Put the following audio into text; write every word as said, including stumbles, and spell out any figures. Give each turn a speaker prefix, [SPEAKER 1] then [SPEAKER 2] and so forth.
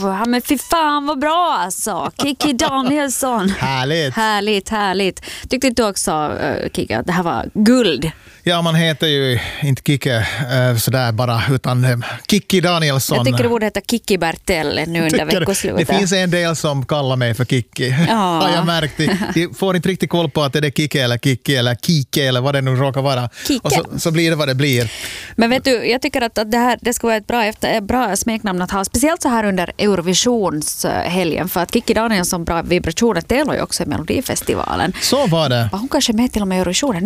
[SPEAKER 1] ja, men fy fan vad bra alltså. Kikki Danielsson.
[SPEAKER 2] Härligt.
[SPEAKER 1] Härligt, härligt. Tyckte du också, uh, Kikki, att det här var guld?
[SPEAKER 2] Ja, man heter ju inte Kikki uh, sådär bara, utan uh, Kikki Danielsson.
[SPEAKER 1] Jag tycker det borde heta Kikki Bertell nu under veckoslutet.
[SPEAKER 2] Det finns en del som kallar mig för Kikki.
[SPEAKER 1] Ja.
[SPEAKER 2] Har jag märkt. De får inte riktigt koll på att det är Kikki eller Kikki eller Kikki eller vad det nu råkar vara.
[SPEAKER 1] Kikki.
[SPEAKER 2] Och så, så blir det vad det blir.
[SPEAKER 1] Men vet du, jag tycker att, att det här det ska vara ett bra, efter, bra smeknamn att ha. Speciellt så här under Eurovisionshelgen. För att Kikki Danielsson bra vibrationer tävlar ju också i Melodifestivalen.
[SPEAKER 2] Så var det.
[SPEAKER 1] Var hon kanske med till och med Eurovisionen?